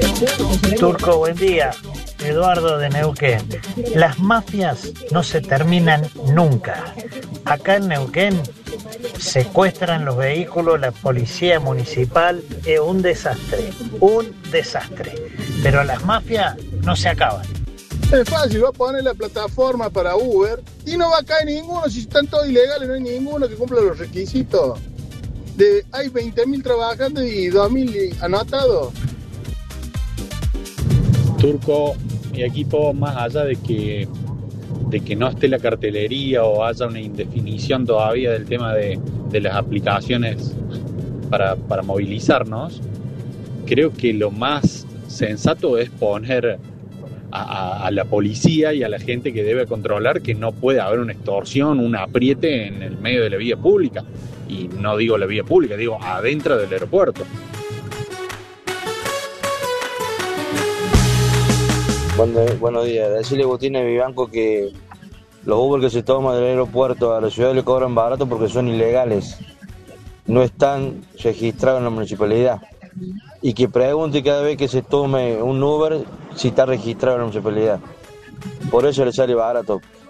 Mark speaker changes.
Speaker 1: Turco, buen día. Eduardo de Neuquén. Las mafias no se terminan nunca. Acá en Neuquén secuestran los vehículos, la policía municipal, es un desastre. Pero las mafias no se acaban.
Speaker 2: Es fácil, va a poner la plataforma para Uber y no va a caer ninguno, si están todos ilegales, no hay ninguno que cumpla los requisitos. Hay 20.000 trabajando y 2.000 anotados.
Speaker 3: Turco, mi equipo, más allá de que no esté la cartelería o haya una indefinición todavía del tema de las aplicaciones para movilizarnos, creo que lo más sensato es poner a la policía y a la gente que debe controlar que no puede haber una extorsión, un apriete en el medio de la vía pública. Y no digo la vía pública, digo adentro del aeropuerto.
Speaker 4: Buenos días. Decirle a Agustín y Vivanco que los Uber que se toman del aeropuerto a la ciudad le cobran barato porque son ilegales. No están registrados en la municipalidad. Y que pregunte cada vez que se tome un Uber si está registrado en la municipalidad. Por eso le sale barato.